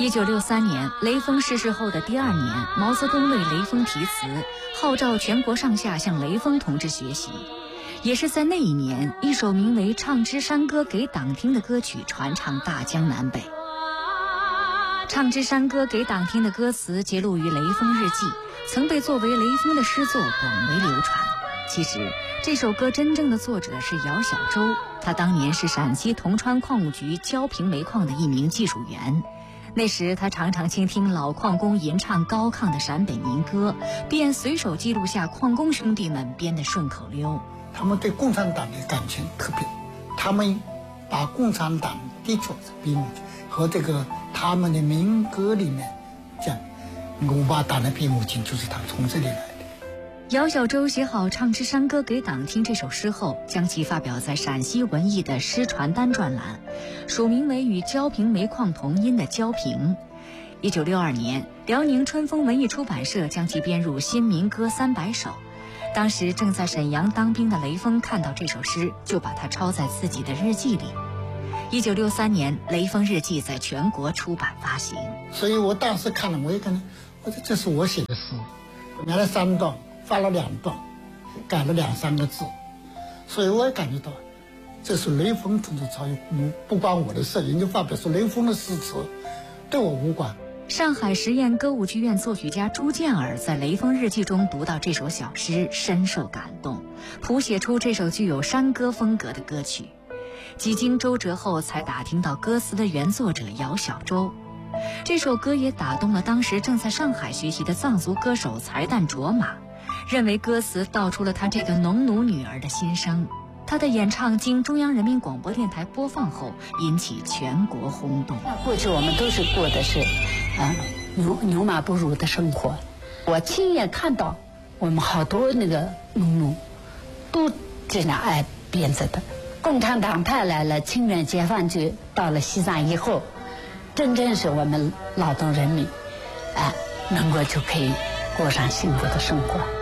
1963年，雷锋逝世后的第2年，毛泽东为雷锋题词，号召全国上下向雷锋同志学习。也是在那一年，一首名为《唱支山歌给党听》的歌曲传唱大江南北。《唱支山歌给党听》的歌词节录于《雷锋日记》，曾被作为雷锋的诗作广为流传。其实，这首歌真正的作者是姚小舟，他当年是陕西铜川矿务局焦平煤矿的一名技术员。那时他常常倾听老矿工吟唱高亢的陕北民歌，便随手记录下矿工兄弟们编的顺口溜。 他们对共产党的感情特别，他们把共产党的确是编和这个他们的民歌里面讲，我把党的编我进就是他从这里来的。 姚小舟写好《唱支山歌给党听》这首诗后，将其发表在陕西文艺的诗传单专栏，署名为与焦平煤矿同音的焦平。1962年，辽宁春风文艺出版社将其编入新民歌300首。当时正在沈阳当兵的雷锋看到这首诗，就把它抄在自己的日记里。1963年，《雷锋日记》在全国出版发行。 所以我当时看了，我也看了，我说这是我写的诗，原来3段，发了2段，改了2-3个字，所以我也感觉到，这是雷锋同志超越，不关我的事，人家发表说雷锋的诗词，对我无关。 上海实验歌舞剧院作曲家朱建尔在《雷锋日记》中读到这首小诗，深受感动，谱写出这首具有山歌风格的歌曲。几经周折后，才打听到歌词的原作者姚小舟。这首歌也打动了当时正在上海学习的藏族歌手才旦卓玛，认为歌词道出了他这个农奴女儿的心声。他的演唱经中央人民广播电台播放后，引起全国轰动。 过去我们都是过的是牛马不如的生活，我亲眼看到我们好多那个农奴都这样爱编织的。共产党派来了，清远解放军到了西藏以后，真正是我们劳动人民能够就可以过上幸福的生活。